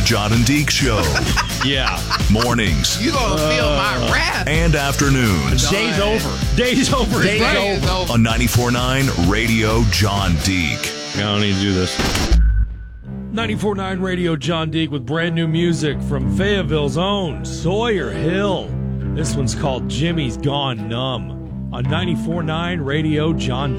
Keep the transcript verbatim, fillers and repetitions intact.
John and Deke Show. Yeah. Mornings. You gonna uh, feel my wrath. And afternoons. Day's over. Day's over. Day's Day's over. over. On ninety-four point nine Radio John Deke. I don't need to do this. ninety-four point nine Radio John Deke with brand new music from Fayetteville's own Sawyer Hill. This one's called Jimmy's Gone Numb on ninety-four point nine Radio John